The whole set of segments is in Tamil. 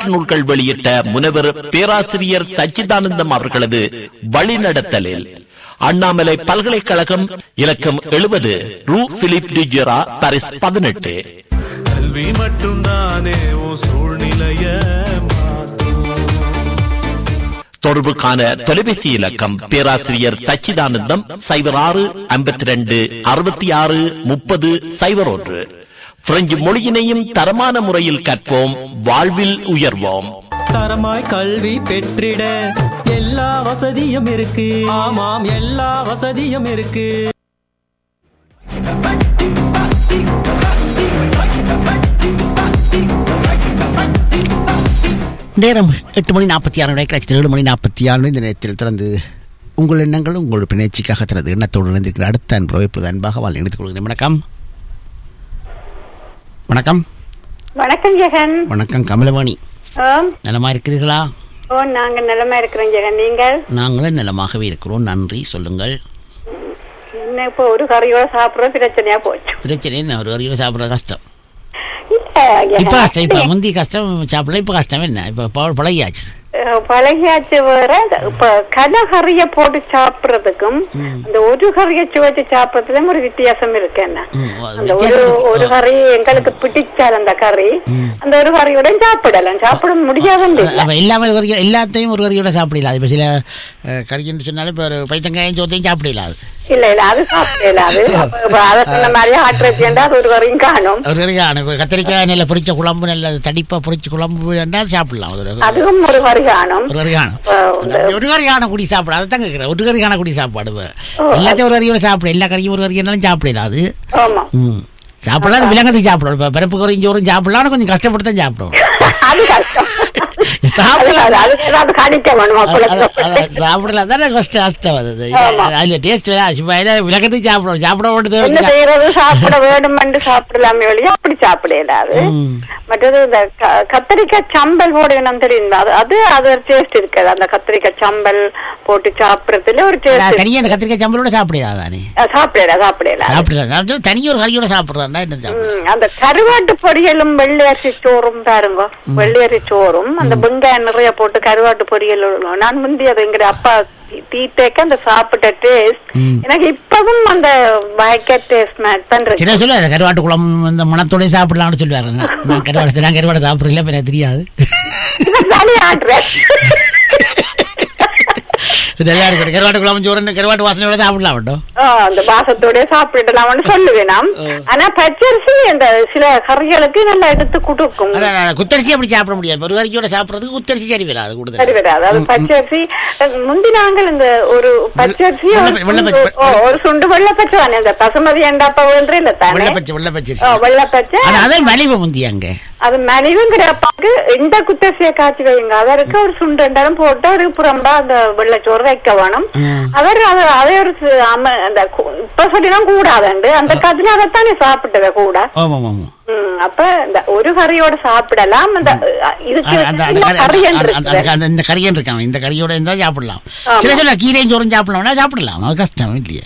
வரலாற்று நூல்கள் வெளியிட்ட முனைவர் பேராசிரியர் சச்சிதானந்தம் அவர்களது வழிநடத்தலில் அண்ணாமலை பல்கலைக்கழகம் இலக்கம் 70 ரூ பிலிப் டிஜெரா பாரிஸ் 18. கல்வி மட்டும்தானே சூழ்நிலைய தொடர்புக்கான தொலைபேசி இலக்கம் பேராசிரியர் சச்சிதானந்தம் 0652663001. பிரெஞ்சு மொழியினையும் தரமான முறையில் கற்போம், வாழ்வில் உயர்வோம். தரமாய் கல்வி பெற்றிட எல்லா வசதியும் இருக்கு. ஆமாம், எல்லா வசதியும் இருக்கு. நேரம் 8:46 7:46 இந்த நேரத்தில் தொடர்ந்து உங்கள் எண்ணங்கள் உங்கள் பிணைச்சிக்காக தனது எண்ணத்தோடு இணைந்திருக்கிற அடுத்த அன்பு இப்பொழுது அன்பாக வாழ் இணைத்துக் கொள்கிறேன். வணக்கம். வணக்கம். வணக்கம் ஜெகன். வணக்கம் கமலவாணி. நலமா இருக்கிறீர்களா? நாங்க நலமா இருக்கிறோம் ஜெகன். நீங்கள்? நாங்களும் நலமாகவே இருக்கிறோம், நன்றி. சொல்லுங்கள். இப்போ ஒரு கறியோட சாப்பிடுற பிரச்சனையா போச்சு. பிரச்சனை என்ன? ஒரு கறியோட சாப்பிடுற கஷ்டம் இப்ப கஷ்டம். இப்ப முந்தி கஷ்டம் சாப்பிடல, இப்ப கஷ்டம் என்ன? இப்ப பழகியாச்சு. வேற இப்ப கனகறிய போட்டு சாப்பிடுறதுக்கும் அந்த ஒரு கறிய சுவைச்சு சாப்பிடுறதுல ஒரு வித்தியாசம் இருக்கு. என்ன அந்த ஒரு கறி எங்களுக்கு பிடிச்சால் அந்த கறி அந்த ஒரு கறியோட சாப்பிடலாம், சாப்பிட முடியாது. எல்லாத்தையும் ஒரு கறியோட சாப்பிடலாம். இப்ப சில கறின்னு சொன்னாலும் இப்ப ஒரு பைத்தங்காயும் சோத்தையும் சாப்பிடலாம். இல்ல இல்ல, அது சாப்பிடலாது. அதை சொன்ன மாதிரி ஆட்டிரச்சியா அது ஒரு கறியும் காணும். ஒரு கறி காணும். கத்திரிக்காய் நல்ல பொரிச்ச குழம்பு, நல்ல தடிப்பா பொரிச்ச குழம்பு வேண்டாம் சாப்பிடலாம். அதுவும் ஒரு கறி காணும். ஒரு கறி காணும். ஒரு கறி காண குடி சாப்பிட அதுதான் கேட்கிறேன். ஒரு கறி காண குடி சாப்பாடு எல்லாத்தையும் ஒரு கறியோட சாப்பிட, எல்லா கறியும் ஒரு கறி என்னாலும் சாப்பிடலாம். அது சாப்பிடலாம், விலங்கத்துக்கு சாப்பிடணும். இப்ப பிறப்பு கறியும் சோறும் சாப்பிடலாம், கொஞ்சம் கஷ்டப்பட்டு தான் சாப்பிடுவோம். சாப்பிடலாம் தானே கஷ்டம். அதுல டேஸ்ட் விளக்கத்துக்கு சாப்பிடணும். சாப்பிட வேண்டும் சாப்பிடலாமே வழியா அப்படி சாப்பிடலாது. மற்றது இந்த கத்திரிக்காய் சம்பல் போடணும் தெரியும். அது அது ஒரு டேஸ்ட் இருக்காது. அந்த கத்திரிக்காய் சம்பல் போட்டு சாப்பிடறதுல ஒரு டேஸ்ட். தனியா அந்த கத்திரிக்காய் சம்பலோட சாப்பிடலாம் தானே? சாப்பிடலாம் தனியா ஒரு கறியோட சாப்பிடுறாங்க. அந்த கருவாட்டு பொரியலும் வெள்ளையரிசி சோறும் பாருங்க. வெள்ளையரி சோறும் அந்த வெங்காயம் நிறைய போட்டு கருவாட்டு பொரியல். நான் முந்தி அது எங்க அப்பா தீட்டேக்க அந்த சாப்பிட்ட டேஸ்ட் எனக்கு இப்பவும் அந்த வயக்க டேஸ்ட் பண்றேன். சொல்லுவாரு கருவாட்டு குழம்பு இந்த மனத்தோட சாப்பிடலாம்னு சொல்லுவாரு. நான் கருவாடு சாப்பிடல, எனக்கு தெரியாது. கருவாட்டு குழம்பு சோறு கருவாட்டு வாசனையோட சாப்பிடலாம். அந்த வாசத்தோட சாப்பிடலாம்னு சொல்லுவேன். ஆனா பச்சரிசி அந்த சில கறிகளுக்கு நல்லா எடுத்து கொடுக்கும். குத்தரிசி அப்படி சாப்பிட முடியாது. ஒரு கறியோட சாப்பிடறதுக்கு குத்தரிசி சரி வராது. சரி வராது. அது பச்சரிசி முந்தி நாங்கள் இந்த ஒரு பச்சரிசி ஒரு சுண்டு வெள்ளப்பச்சை தானே அந்த பசுமதி எண்டாப்பா இல்ல தானே வெள்ளப்பச்சை. அதே மலிவு முந்தி அங்க அது மலிவுங்கிறப்பாக்கு எந்த குத்தரிசியை காய்ச்சி வைங்க அதற்கு ஒரு சுண்டு ரெண்டாலும் போட்டு ஒரு புறம்பா அந்த வெள்ளச்சோறு வைக்க வேணும். அவர் அதே ஒரு அந்த இப்ப சொல்லிதான் கூடாதுண்டு அந்த காலத்துல அதைத்தானே சாப்பிட்டத கூட. அப்ப இந்த ஒரு கறியோட சாப்பிடலாம். இந்த கறியன் இருக்கான், இந்த கறியோட இருந்தா சாப்பிடலாம். சில சில கீரையும் சோறும் சாப்பிடலாம். அது கஷ்டம் இல்லையா?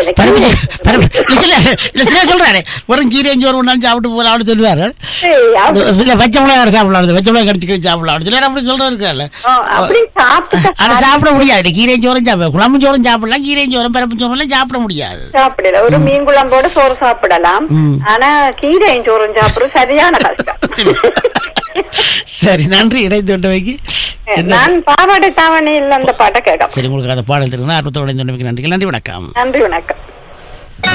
சில சொல்றாரு ஒரு கீரையும் சோறு ஒன்றாலும் சாப்பிட்டு போகலாம்னு சொல்லுவாரு. பச்சை மிளகாய் சாப்பிடலாம், பச்சை மிளகாய் கடிச்சு சாப்பிடலாம். சிலர் அப்படி சொல்ற இருக்காரு. ஆனா சாப்பிட முடியாது. கீரையும் சோறும் சாப்பிட, குழம்பு சோறும் சாப்பிடலாம், கீரையும் சோறும் பரப்பு சோறும் சாப்பிட முடியாது. சாப்பிடல. ஒரு மீன் குழம்போட சோறு சாப்பிடலாம். ஆனா கீரையும் சோறும் சாப்பிடுறது சரியான கஷ்டம். சரி, நன்றி. இடைத்தொண்டவைக்கு நான் பாவாடை தாவணி இல்ல அந்த பாட்டை கேட்க. சரி, உங்களுக்கு அந்த பாடல் தெரியும். 60 நன்றி. நன்றி, வணக்கம். நன்றி, வணக்கம்.